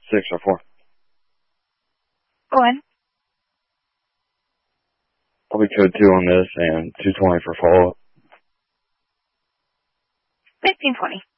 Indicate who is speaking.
Speaker 1: 6 or 4?
Speaker 2: Go on.
Speaker 1: I'll be code 2 on this and 220 for follow-up.
Speaker 2: 1520.